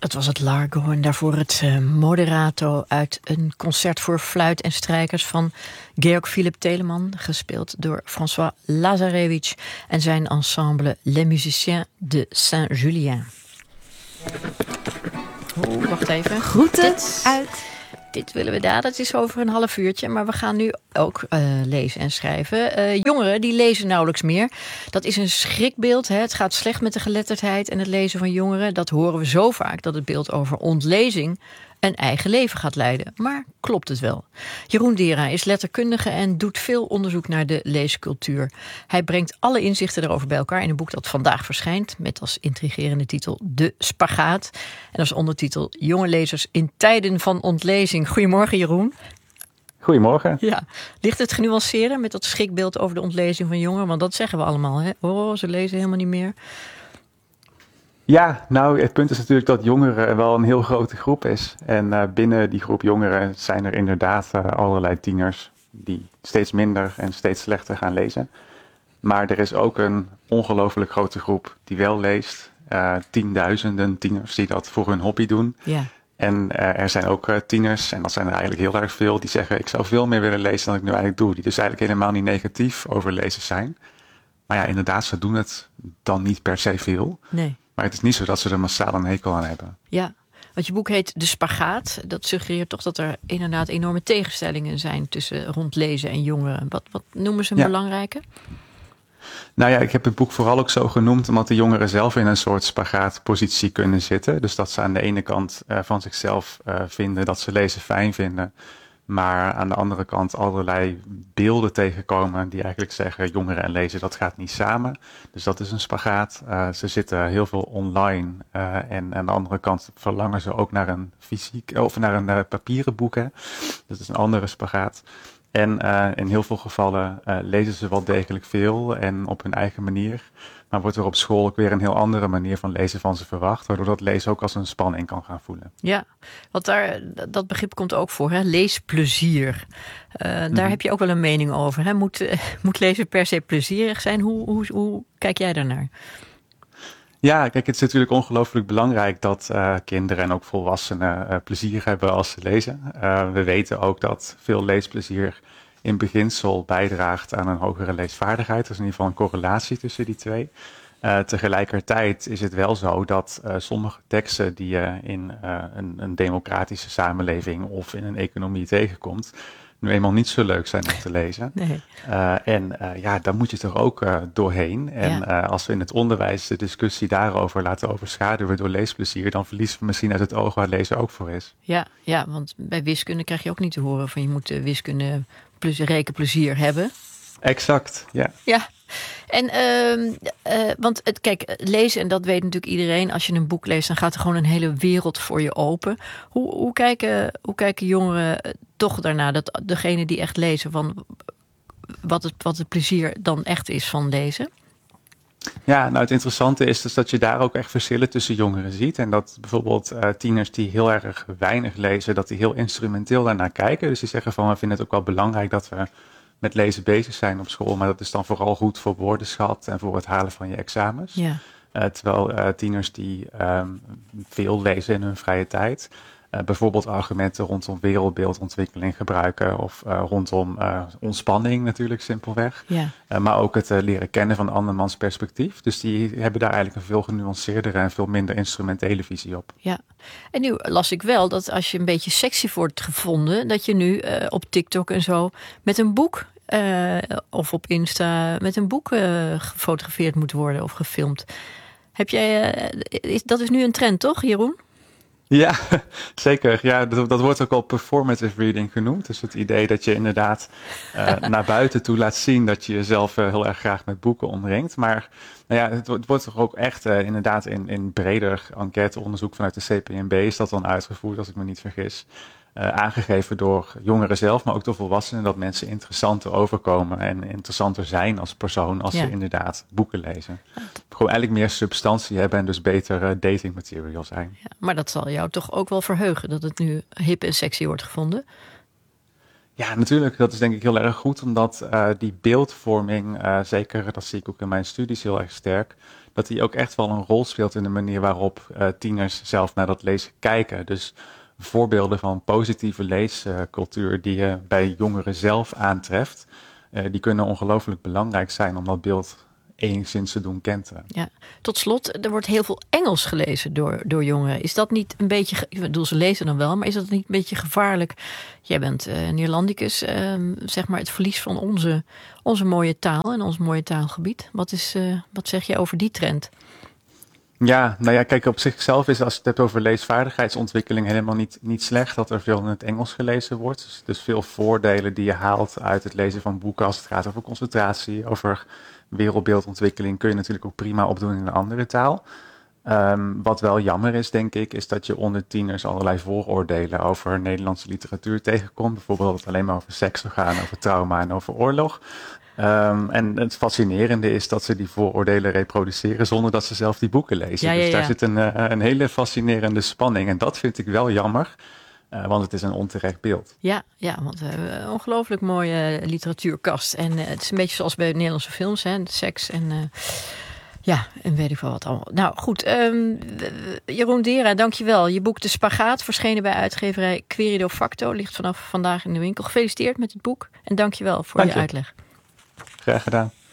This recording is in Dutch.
Het was het Largo en daarvoor het Moderato uit een concert voor fluit en strijkers van Georg Philipp Telemann, gespeeld door François Lazarevich en zijn ensemble Les Musiciens de Saint-Julien. Wacht even. Groeten uit. Dit willen we daar. Dat is over een half uurtje. Maar we gaan nu ook lezen en schrijven. Jongeren die lezen nauwelijks meer. Dat is een schrikbeeld. Hè. Het gaat slecht met de geletterdheid en het lezen van jongeren. Dat horen we zo vaak dat het beeld over ontlezing een eigen leven gaat leiden. Maar klopt het wel? Jeroen Dera is letterkundige en doet veel onderzoek naar de leescultuur. Hij brengt alle inzichten erover bij elkaar in een boek dat vandaag verschijnt, met als intrigerende titel De Spagaat. En als ondertitel Jonge lezers in tijden van ontlezing. Goedemorgen, Jeroen. Goedemorgen. Ja, ligt het genuanceren met dat schrikbeeld over de ontlezing van jongeren? Want dat zeggen we allemaal, hè? Oh, ze lezen helemaal niet meer. Ja, nou, het punt is natuurlijk dat jongeren wel een heel grote groep is. En binnen die groep jongeren zijn er inderdaad allerlei tieners die steeds minder en steeds slechter gaan lezen. Maar er is ook een ongelooflijk grote groep die wel leest. Tienduizenden tieners die dat voor hun hobby doen. Ja. En er zijn ook tieners, en dat zijn er eigenlijk heel erg veel, die zeggen ik zou veel meer willen lezen dan ik nu eigenlijk doe. Die dus eigenlijk helemaal niet negatief over lezen zijn. Maar ja, inderdaad, ze doen het dan niet per se veel. Nee. Maar het is niet zo dat ze er massaal een hekel aan hebben. Ja, want je boek heet De Spagaat. Dat suggereert toch dat er inderdaad enorme tegenstellingen zijn tussen rondlezen en jongeren. Wat noemen ze een belangrijke? Nou ja, ik heb het boek vooral ook zo genoemd omdat de jongeren zelf in een soort spagaatpositie kunnen zitten. Dus dat ze aan de ene kant van zichzelf vinden dat ze lezen fijn vinden. Maar aan de andere kant allerlei beelden tegenkomen die eigenlijk zeggen jongeren en lezen, dat gaat niet samen. Dus dat is een spagaat. Ze zitten heel veel online en aan de andere kant verlangen ze ook naar een fysiek of naar een papieren boek. Hè. Dat is een andere spagaat. En in heel veel gevallen lezen ze wel degelijk veel en op hun eigen manier. Maar wordt er op school ook weer een heel andere manier van lezen van ze verwacht. Waardoor dat lezen ook als een spanning kan gaan voelen. Ja, want dat begrip komt ook voor, hè? Leesplezier. Daar heb je ook wel een mening over. Hè? Moet lezen per se plezierig zijn? Hoe kijk jij daarnaar? Ja, kijk, het is natuurlijk ongelooflijk belangrijk dat kinderen en ook volwassenen plezier hebben als ze lezen. We weten ook dat veel leesplezier in beginsel bijdraagt aan een hogere leesvaardigheid. Er is in ieder geval een correlatie tussen die twee. Tegelijkertijd is het wel zo dat sommige teksten die je in een democratische samenleving of in een economie tegenkomt, nu eenmaal niet zo leuk zijn om te lezen. Nee. Daar moet je toch ook doorheen. En als we in het onderwijs de discussie daarover laten overschaduwen door leesplezier, dan verliezen we misschien uit het oog waar lezen ook voor is. Ja, want bij wiskunde krijg je ook niet te horen van je moet wiskunde rekenplezier hebben. Exact, ja. Ja. En want kijk, lezen, en dat weet natuurlijk iedereen, als je een boek leest, dan gaat er gewoon een hele wereld voor je open. Hoe kijken jongeren toch daarna, dat degene die echt lezen, van wat het plezier dan echt is van lezen? Ja, nou het interessante is dus dat je daar ook echt verschillen tussen jongeren ziet. En dat bijvoorbeeld tieners die heel erg weinig lezen, dat die heel instrumenteel daarnaar kijken. Dus die zeggen van, we vinden het ook wel belangrijk dat we met lezen bezig zijn op school. Maar dat is dan vooral goed voor woordenschat en voor het halen van je examens. Ja. Terwijl tieners die veel lezen in hun vrije tijd, bijvoorbeeld argumenten rondom wereldbeeldontwikkeling gebruiken of rondom ontspanning natuurlijk simpelweg. Ja. Maar ook het leren kennen van andermans perspectief. Dus die hebben daar eigenlijk een veel genuanceerdere en veel minder instrumentele visie op. Ja, en nu las ik wel dat als je een beetje sexy wordt gevonden, dat je nu op TikTok en zo met een boek of op Insta met een boek gefotografeerd moet worden of gefilmd. Dat is nu een trend, toch, Jeroen? Ja, zeker. Ja, dat wordt ook al performative reading genoemd. Dus het idee dat je inderdaad naar buiten toe laat zien dat je jezelf heel erg graag met boeken omringt. Maar nou ja, het wordt toch ook echt inderdaad in breder enquêteonderzoek vanuit de CPNB is dat dan uitgevoerd, als ik me niet vergis. Aangegeven door jongeren zelf, maar ook door volwassenen, dat mensen interessanter overkomen en interessanter zijn als persoon als ze inderdaad boeken lezen. Gewoon eigenlijk meer substantie hebben en dus beter dating material zijn. Ja, maar dat zal jou toch ook wel verheugen dat het nu hip en sexy wordt gevonden? Ja, natuurlijk. Dat is denk ik heel erg goed, omdat die beeldvorming, zeker dat zie ik ook in mijn studies heel erg sterk, dat die ook echt wel een rol speelt in de manier waarop tieners zelf naar dat lezen kijken. Dus voorbeelden van positieve leescultuur die je bij jongeren zelf aantreft, die kunnen ongelooflijk belangrijk zijn om dat beeld enigszins te doen kenteren. Ja. Tot slot, er wordt heel veel Engels gelezen door jongeren. Is dat niet een beetje, ik bedoel, ze lezen dan wel, maar is dat niet een beetje gevaarlijk? Jij bent Neerlandicus, zeg maar het verlies van onze mooie taal en ons mooie taalgebied. Wat zeg je over die trend? Ja, nou ja, kijk, op zichzelf is als je het hebt over leesvaardigheidsontwikkeling helemaal niet slecht dat er veel in het Engels gelezen wordt. Dus veel voordelen die je haalt uit het lezen van boeken als het gaat over concentratie, over wereldbeeldontwikkeling, kun je natuurlijk ook prima opdoen in een andere taal. Wat wel jammer is, denk ik, is dat je onder tieners allerlei vooroordelen over Nederlandse literatuur tegenkomt. Bijvoorbeeld dat het alleen maar over seks zou gaan, over trauma en over oorlog. En het fascinerende is dat ze die vooroordelen reproduceren zonder dat ze zelf die boeken lezen. Dus daar zit een hele fascinerende spanning. En dat vind ik wel jammer, want het is een onterecht beeld. Ja, want we hebben een ongelooflijk mooie literatuurkast. En het is een beetje zoals bij Nederlandse films, hè, seks en en weet ik wel wat allemaal. Nou goed, Jeroen Dera, dankjewel. Je boek De Spagaat, verschenen bij uitgeverij Querido Facto, ligt vanaf vandaag in de winkel. Gefeliciteerd met het boek en dankjewel voor je uitleg. Graag gedaan.